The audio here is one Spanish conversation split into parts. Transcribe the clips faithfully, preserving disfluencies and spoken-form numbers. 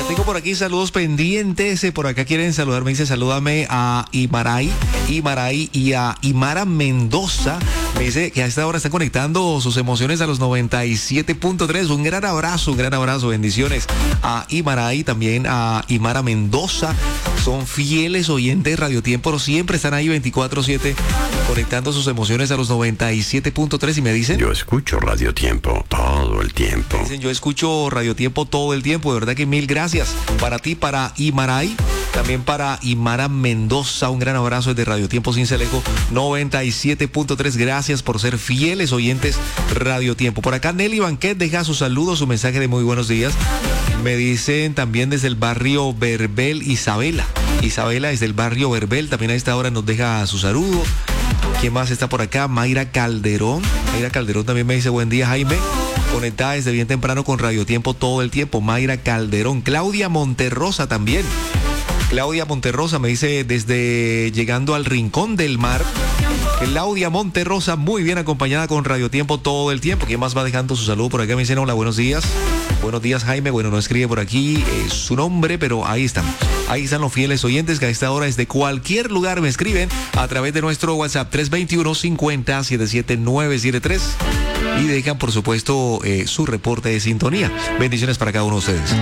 Tengo por aquí saludos pendientes. eh, Por acá quieren saludarme. Dice, salúdame a Imaray, Imaray y a Imara Mendoza. Me dice que a esta hora están conectando sus emociones a los noventa y siete punto tres. Un gran abrazo, un gran abrazo. Bendiciones a Imaray, también a Imara Mendoza. Son fieles oyentes de Radio Tiempo. Siempre están ahí veinticuatro siete conectando sus emociones a los noventa y siete punto tres. Y me dicen... Yo escucho Radio Tiempo todo el tiempo. Me dicen, yo escucho Radio Tiempo todo el tiempo. De verdad que mil gracias. Para ti, para Imaray, también para Imara Mendoza. Un gran abrazo desde Radio Tiempo Cincelejo noventa y siete punto tres. Gracias por ser fieles oyentes Radio Tiempo. Por acá Nelly Banquet deja su saludo, su mensaje de muy buenos días. Me dicen también desde el barrio Verbel, Isabela. Isabela desde el barrio Verbel, también a esta hora nos deja su saludo. ¿Quién más está por acá? Mayra Calderón. Mayra Calderón también me dice, buen día, Jaime. Conectada desde bien temprano con Radio Tiempo todo el tiempo. Mayra Calderón. Claudia Monterrosa también. Claudia Monterrosa me dice, desde llegando al Rincón del Mar. Claudia Monterrosa, muy bien acompañada con Radio Tiempo todo el tiempo. ¿Quién más va dejando su saludo por acá? Me dicen, hola, buenos días. Buenos días, Jaime. Bueno, no escribe por aquí eh, su nombre, pero ahí están. Ahí están los fieles oyentes que a esta hora desde cualquier lugar me escriben a través de nuestro WhatsApp tres dos uno, cincuenta, setenta y siete, nueve siete tres y dejan, por supuesto, eh, su reporte de sintonía. Bendiciones para cada uno de ustedes.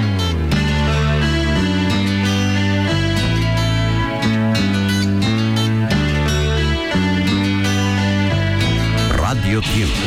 Radio Tiempo.